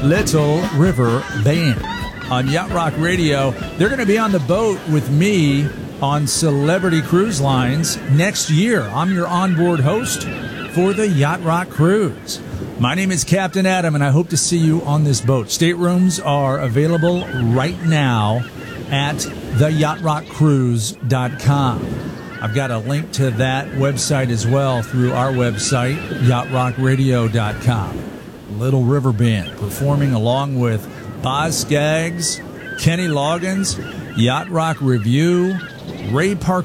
Little River Band on Yacht Rock Radio. They're going to be on the boat with me on Celebrity Cruise Lines next year. I'm your onboard host for the Yacht Rock Cruise. My name is Captain Adam, and I hope to see you on this boat. Staterooms are available right now at theyachtrockcruise.com. I've got a link to that website as well through our website, yachtrockradio.com. Little River Band performing along with Boz Scaggs, Kenny Loggins, Yacht Rock Review, Ray Parker